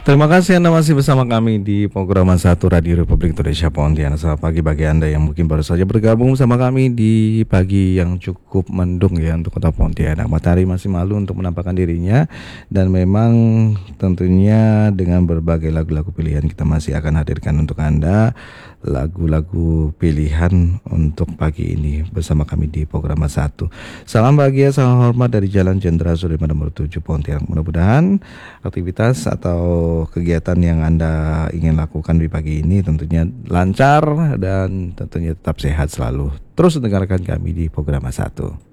Terima kasih Anda masih bersama kami di program satu Radio Republik Indonesia Pontianak. Selamat pagi bagi Anda yang mungkin baru saja bergabung bersama kami di pagi yang cukup mendung ya untuk kota Pontianak. Matahari masih malu untuk menampakkan dirinya, dan memang tentunya dengan berbagai lagu-lagu pilihan kita masih akan hadirkan untuk Anda lagu-lagu pilihan untuk pagi ini bersama kami di program satu. Salam bahagia, salam hormat dari Jalan Jenderal Sudirman nomor 7 Pontianak. Mudah-mudahan aktivitas atau kegiatan yang Anda ingin lakukan di pagi ini tentunya lancar dan tentunya tetap sehat selalu. Terus dengarkan kami di program satu.